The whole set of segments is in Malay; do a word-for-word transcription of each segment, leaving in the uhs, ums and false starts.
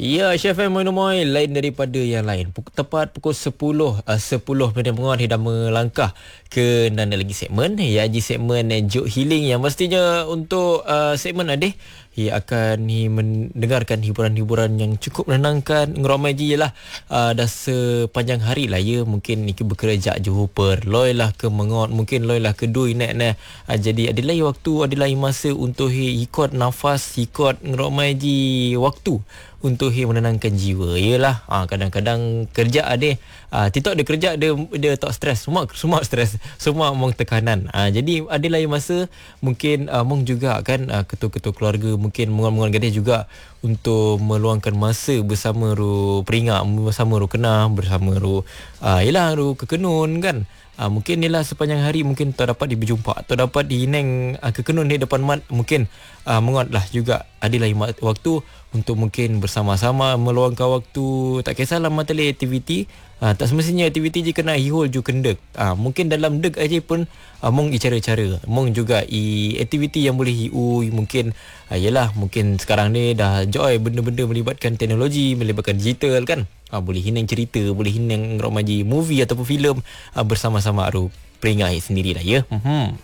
Ya, Chef M Moinomoy lain daripada yang lain. Puk- tepat pukul sepuluh, uh, sepuluh minit penguat dah melangkah ke nanda lagi segmen. Ya, di segmen uh, Joke Healing yang mestinya untuk uh, segmen adeh ia akan ni mendengarkan hiburan-hiburan yang cukup menenangkan. Ngeramai je lah uh, dah sepanjang hari lah ya. Mungkin ni ke bekerja Johor Perloi lah ke mengot, mungkin loi lah ke dui nek nek. Uh, jadi ada lagi waktu, ada lagi masa untuk hi ikut nafas, ikut ngeramai je waktu untuk hi menenangkan jiwa. Yalah, ha, kadang-kadang kerja ada ha, TikTok dia kerja dia dia tak stres, semua semua stres, semua mong tekanan. Ha, jadi ada lain masa mungkin uh, mong juga kan uh, ketua-ketua keluarga mungkin mengon-mengon gadis juga untuk meluangkan masa bersama ru peringat, bersama ru kenah, bersama ru uh, yalah ru kekenun kan. Uh, mungkin ni lah sepanjang hari mungkin tak dapat berjumpa atau dapat diineng uh, kekenun di depan mat, mungkin uh, mengot lah juga ada lagi waktu untuk mungkin bersama-sama meluangkan waktu. Tak kisahlah materi aktiviti, uh, tak semestinya aktiviti je kena hihol ju kendek. Uh, mungkin dalam dek aja pun uh, mong i cara-cara, mong juga i aktiviti yang boleh hiu mungkin uh, yalah mungkin sekarang ni dah joy benda-benda melibatkan teknologi, melibatkan digital kan. Ha, boleh hinang cerita, boleh hinang romaji movie ataupun filem ha, bersama-sama aru peringai sendirilah ya. Hmm.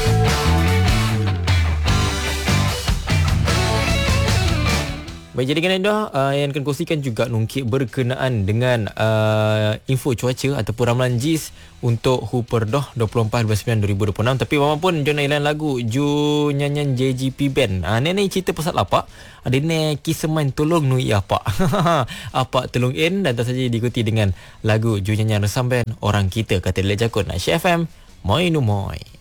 Baik, jadi kan anda uh, yang akan kongsikan juga nungkit berkenaan dengan uh, info cuaca ataupun ramalan J I S untuk Huperdoh dua puluh empat bulan sembilan dua ribu dua puluh enam. Tapi walaupun jom ilan lagu ju nyanyian J G P Band. Ah, ni ni cerita pasal apa? Ada ni kisah main tolong nui apa? Apa tolong in dan tak saja diikuti dengan lagu ju nyanyian resam band Orang Kita Kata Lele Jakun. Chef F M Moy Nu Moy.